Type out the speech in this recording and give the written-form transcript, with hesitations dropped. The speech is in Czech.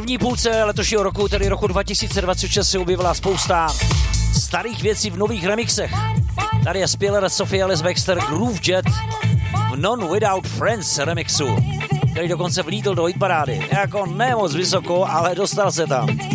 první půlce letošního roku, tedy roku 2026, se objevila spousta starých věcí v nových remixech. Tady je Spiller, Sophie Alice Baxter, Groove Jet v Non Without Friends remixu, který dokonce vlítl do hitparády. Jako ne moc vysoko, ale dostal se tam.